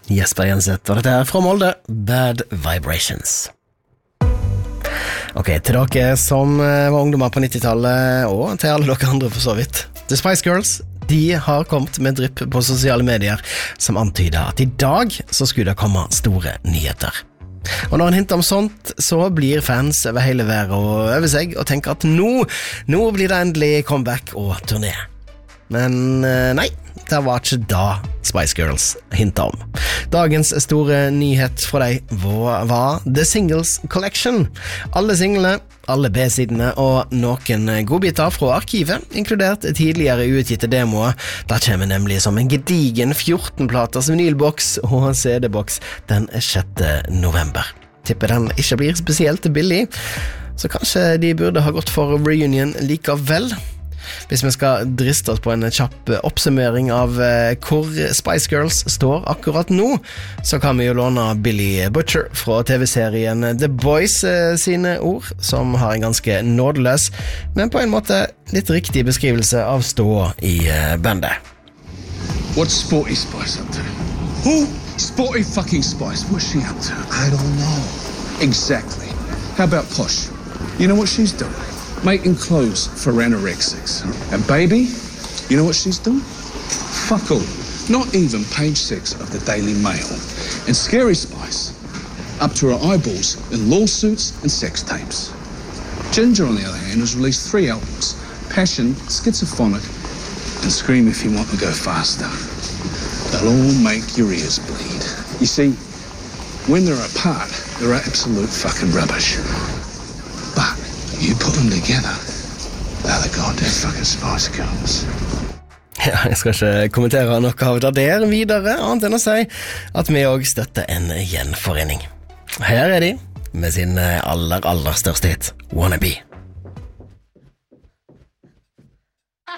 Jesper Jenseth, og dette fra Molde, Bad Vibrations. Ok, til dere som var ungdommer på 90-tallet, og til alle dere andre for så vidt. The Spice Girls, de har kommet med drypp på sosiale medier som antyder at i dag så skulle det komme store nyheter. Og når han hinter om sånt, så blir fans over hele verden og over seg og tenker at nå blir det endelig comeback og turné. Men nei, det var ikke da Spice Girls hintet om. Dagens store nyhet fra deg var The Singles Collection. Alle singlene, alle B-sidene og noen godbiter fra arkivet, inkludert tidligere utgitte demoer. Der kommer nemlig som en gedigen 14-platers vinylboks og CD-boks den 6. november. Tipper den ikke blir spesielt billig, så kanskje de burde ha gått for reunion likevel. Hvis vi skal driste oss på en kjapp oppsummering av hvor Spice Girls står akkurat nå, så kan vi jo låne Billy Butcher fra TV-serien The Boys sine ord, som har en ganske nådeløs, men på en måte litt riktig beskrivelse av stå i bandet. What's Sporty Spice up to? Who? Sporty fucking Spice. What's she up to? I don't know. Exactly. How about Posh? You know what she's doing? Making clothes for anorexics. And Baby, you know what she's doing? Fuck all. Not even page 6 of the Daily Mail. And Scary Spice, up to her eyeballs in lawsuits and sex tapes. Ginger, on the other hand, has released 3 albums: Passion, Schizophonic, and Scream If You Want to Go Faster. They'll all make your ears bleed. You see, when they're apart, they're absolute fucking rubbish. But you put them together, they're the goddamn fucking Spice Girls. Ja, jeg skal ikke kommentere noe av det der videre, annet enn å si at vi også støtter en gjenforening. Her er de, med sin aller største hit, Wannabe.